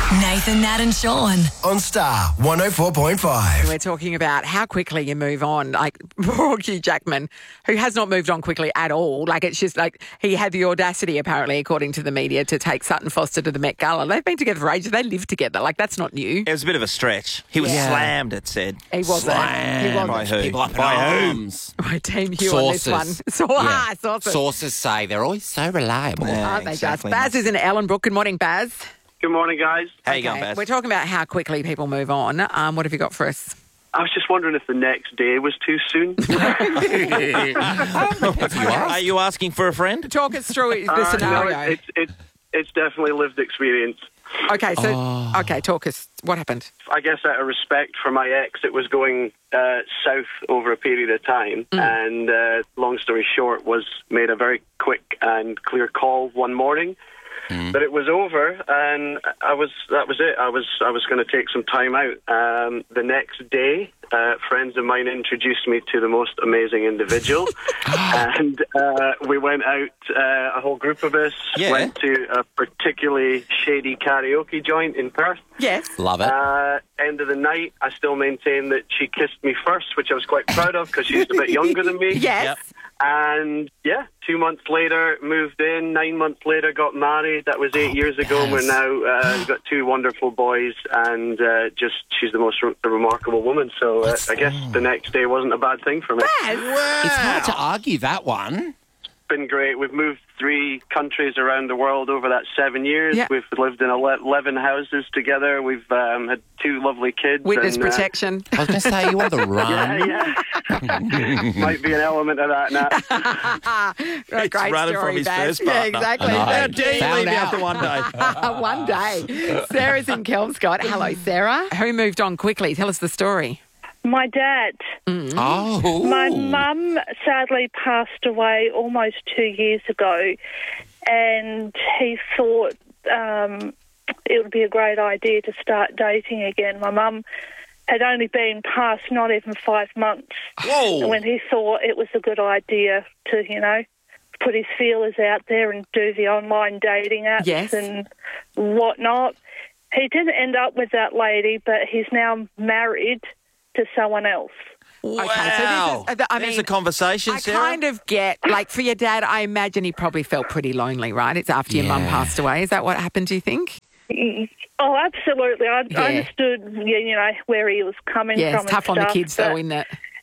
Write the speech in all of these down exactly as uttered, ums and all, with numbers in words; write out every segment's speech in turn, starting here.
Nathan, Nat and Sean. On Star one oh four point five. We're talking about how quickly you move on. Like poor Hugh Jackman, who has not moved on quickly at all. Like it's just like he had the audacity, apparently, according to the media, to take Sutton Foster to the Met Gala. They've been together for ages. They live together. Like that's not new. It was a bit of a stretch. He was Yeah. slammed, it said. He wasn't. He wasn't. By who? People up in By who? arms. By Team Hugh on this one. Sources. So, ah, sources. Sources say they're always so reliable. Yeah. Aren't they exactly. just? Baz is in Ellenbrook. Good morning, Baz. Good morning, guys. How you going, Baz? We're talking about how quickly people move on. Um, what have you got for us? I was just wondering if the next day was too soon. Are you asking for a friend? Talk us through the Uh, no, scenario. it's, it's, it's definitely lived experience. Okay, so, Oh. okay, talk us. What happened? I guess out of respect for my ex, it was going uh, south over a period of time. And uh, long story short, was made a very quick and clear call one morning. But it was over, and I was that was it. I was I was going to take some time out. Um, the next day, uh, friends of mine introduced me to the most amazing individual, and uh, we went out. Uh, a whole group of us Yeah. went to a particularly shady karaoke joint in Perth. Yes. Love it. Uh, end of the night, I still maintain that she kissed me first, which I was quite proud of because she's a bit younger than me. Yes. Yep. And yeah, two months later, moved in. Nine months later, got married. That was eight years ago. And we're now uh, got two wonderful boys, and uh, just she's the most re- remarkable woman. So uh, I guess the next day wasn't a bad thing for me. It's hard to argue that one. Been great. We've moved three countries around the world over that seven years. Yeah. We've lived in ele- eleven houses together. We've um, had two lovely kids. Witness and, uh, protection. I was going to say, you want the yeah, run. yeah. Might be an element of that now. A great running story, from his Baz. first Yeah, partner. exactly. I know. How dare you Found leave me out. after one day? One day. Sarah's in Kelmscott. Hello, Sarah. Who moved on quickly? Tell us the story. My dad. Oh. My mum sadly passed away almost two years ago, and he thought um, it would be a great idea to start dating again. My mum had only been past not even five months Whoa. when he thought it was a good idea to, you know, put his feelers out there and do the online dating apps Yes. and whatnot. He didn't end up with that lady, but he's now married to someone else. Wow. Okay, so this is, I There's mean, a conversation, I Sarah. kind of get, like, for your dad, I imagine he probably felt pretty lonely, right? It's after your mum Yeah. passed away. Is that what happened, do you think? Oh, absolutely. I Yeah. I understood, you you know, where he was coming Yeah, from. it's tough and on the stuff, kids, though, but isn't it?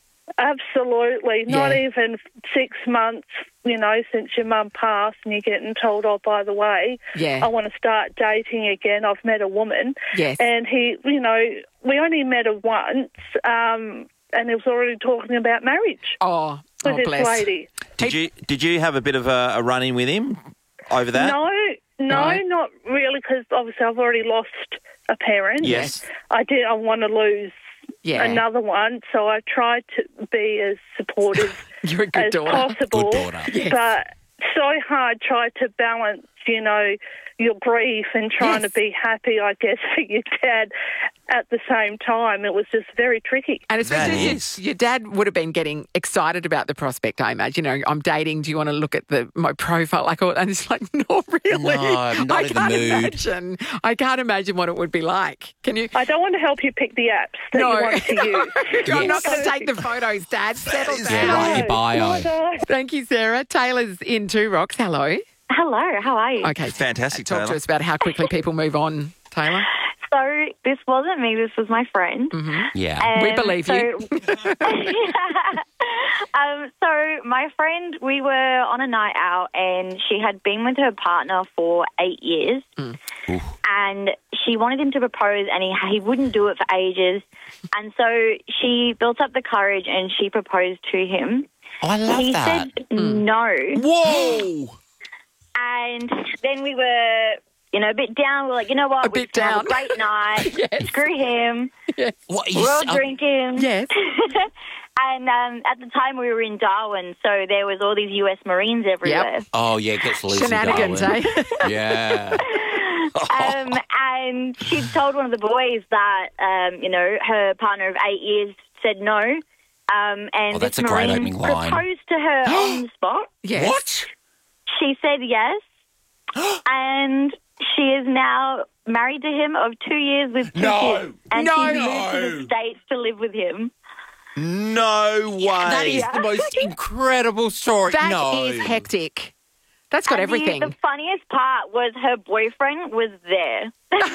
Absolutely. Not Yeah. even six months, you know, since your mum passed and you're getting told, oh, by the way, Yeah. I want to start dating again. I've met a woman. Yes. And he, you know, we only met her once, um, and he was already talking about marriage Oh, with oh this bless. lady. Did you did you have a bit of a, a run in with him over that? No, no, Right. not really, because obviously I've already lost a parent. Yes. I did. I want to lose Yeah. another one, so I tried to be as supportive You're a good as daughter. possible. Good daughter. Yes. But so hard try to balance, you know, your grief and trying Yes. to be happy, I guess, for your dad at the same time. It was just very tricky. And especially That your, is. your dad would have been getting excited about the prospect, I imagine. You know, I'm dating. Do you want to look at the my profile? Like, and it's like, not really. No, I'm not I in the can't mood. imagine. I can't imagine what it would be like. Can you? I don't want to help you pick the apps that No. you want to use. I'm not Yes. going to take the photos, Dad. Settle Yeah, down. write your bio. No. Thank you, Sarah. Taylor's in Two Rocks. Hello. Hello, how are you? Okay, Fantastic, Talk to Taylor. us about how quickly people move on, Taylor. So this wasn't me, this was my friend. Yeah. Um, We believe so, you. um, so my friend, we were on a night out and she had been with her partner for eight years and she wanted him to propose and he, he wouldn't do it for ages. And so she built up the courage and she proposed to him. Oh, I love he that. said no. Whoa! And then we were, you know, a bit down. We were like, you know what? A we bit just had down. a great night. Yes. Screw him. What, We're all uh, drinking. Yes. And um, at the time we were in Darwin, so there was all these U S Marines everywhere. Oh, yeah, it gets loose in Shenanigans, Darwin. eh? Yeah. Um, and she told one of the boys that, um, you know, her partner of eight years said no. Um, and Oh, that's this a great Marine opening line. proposed to her on the spot. Yes. She said yes. And she is now married to him of two years with two No. kids. And No. she moved to the States to live with him. No way. That is the most incredible story. That no. is hectic. That's got And everything. The, the funniest part was her boyfriend was there.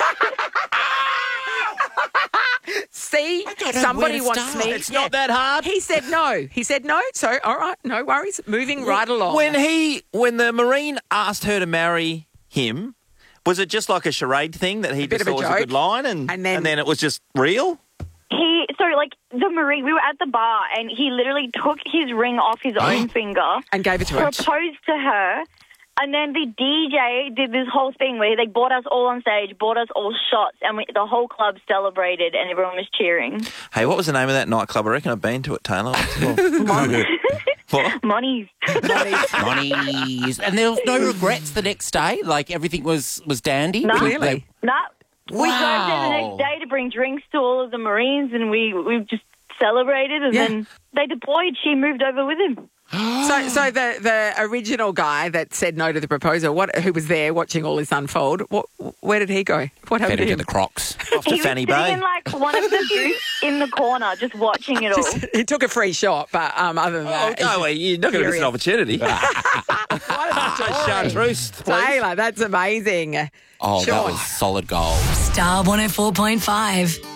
See, don't know somebody where to wants start. me. It's not that hard. He said no. He said no. So, all right, no worries. Moving right along. When he, when the Marine asked her to marry him, was it just like a charade thing that he bit just of a thought was a joke. good line, and And then- it was just real? He so like the Marine. We were at the bar, and he literally took his ring off his own finger, And gave it to her. proposed to her, and then the D J did this whole thing where they brought us all on stage, brought us all shots, and we, the whole club celebrated, and everyone was cheering. Hey, what was the name of that nightclub? I reckon I've been to it, Taylor. What? Money's. Monies. And there was no regrets the next day? Like, everything was, was dandy? No. Clearly. Nah. We drove there the Wow. next day to bring drinks to all of the Marines, and we we just celebrated, and Yeah. then they deployed. She moved over with him. So, so the the original guy that said no to the proposal, what who was there watching all this unfold? What, where did he go? What happened Fed to into him? the Crocs. Off to He was Fanny sitting Bay. in like one of the booths in the corner, just watching it all. Just- he took a free shot, but um, other than Oh, that, no, well, you're not going to miss an opportunity. what a story. Chartreuse, please. Taylor, that's amazing. Oh, Sure. that was solid gold. Star one oh four point five.